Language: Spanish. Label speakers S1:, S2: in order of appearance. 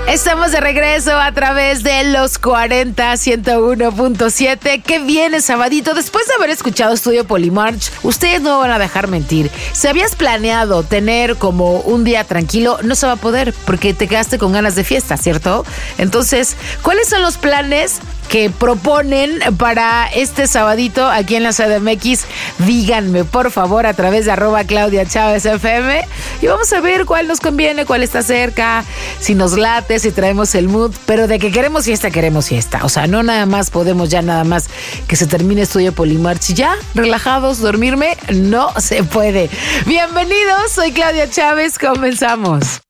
S1: Estamos de regreso a través de los 40 101.7. Qué bien es sabadito. Después de haber escuchado Estudio Polymarch, ustedes no van a dejar mentir. Si habías planeado tener como un día tranquilo, no se va a poder porque te quedaste con ganas de fiesta, ¿cierto? Entonces, ¿cuáles son los planes que proponen para este sabadito aquí en la CDMX? Díganme, por favor, a través de @ClaudiaChávezFM y vamos a ver cuál nos conviene, cuál está cerca, si nos late, si traemos el mood, pero de que queremos fiesta, queremos fiesta. O sea, no nada más podemos ya nada más que se termine Estudio Polymarch y ya, relajados, dormirme, no se puede. Bienvenidos, soy Claudia Chávez, comenzamos.